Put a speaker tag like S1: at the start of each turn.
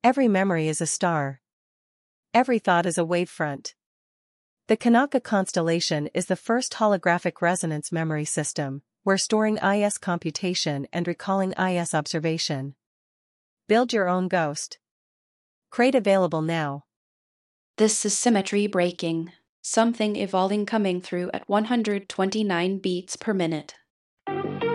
S1: Every memory is a star. Every thought is a wavefront. The Kanaka constellation is the first holographic resonance memory system, where storing IS computation and recalling IS observation. Build your own ghost. Crate available now.
S2: This is symmetry breaking. Something evolving coming through at 129 beats per minute.